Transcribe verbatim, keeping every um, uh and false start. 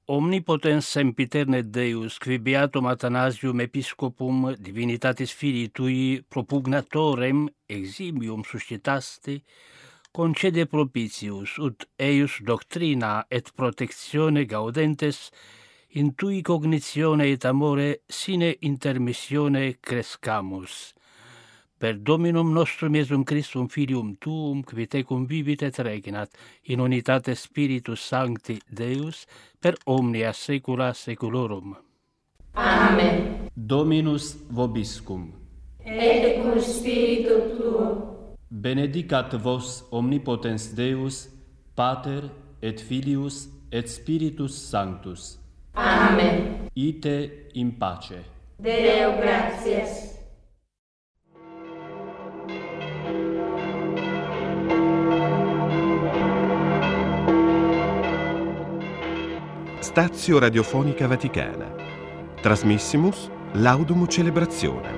Omnipotens sempiterne Deus, qui beatum Athanasium episcopum divinitatis filii tui propugnatorem eximium suscitaste, concede propitius, ut eius doctrina et protectione gaudentes, in tui cognitione et amore sine intermissione crescamus. Per Dominum nostrum Iesum Christum Filium Tuum, qui tecum vivit et regnat, in unitate Spiritus Sancti Deus, per omnia saecula saeculorum. Amen. Dominus vobiscum. Et cum spiritu tuo. Benedicat vos omnipotens Deus, Pater et Filius et Spiritus Sanctus. Amen. Ite in pace. Deo gratias. Stazio Radiofonica Vaticana. Trasmissimus Laudum Celebrationem.